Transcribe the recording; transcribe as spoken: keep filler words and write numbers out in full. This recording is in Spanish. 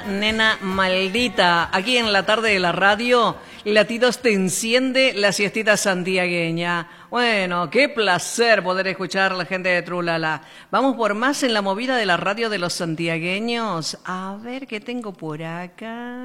Nena maldita, aquí en la tarde de la radio, Latidos te enciende la siestita santiagueña. Bueno, qué placer poder escuchar a la gente de Trulala. Vamos por más en la movida de la radio de los santiagueños. A ver qué tengo por acá.